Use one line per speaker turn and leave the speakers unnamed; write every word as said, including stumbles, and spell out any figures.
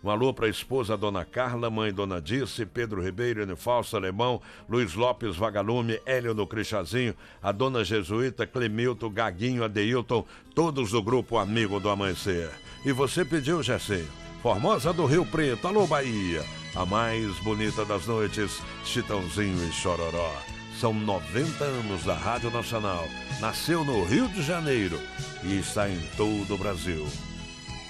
Um alô para a esposa Dona Carla, mãe Dona Dirce, Pedro Ribeiro, Anifalso Alemão, Luiz Lopes Vagalume, Hélio no Crichazinho, a Dona Jesuíta, Clemilton, Gaguinho, Adeilton, todos do grupo Amigo do Amanhecer. E você pediu, Gessinho, Formosa do Rio Preto, alô Bahia, a mais bonita das noites, Chitãozinho e Chororó. São noventa anos da Rádio Nacional. Nasceu no Rio de Janeiro e está em todo o Brasil.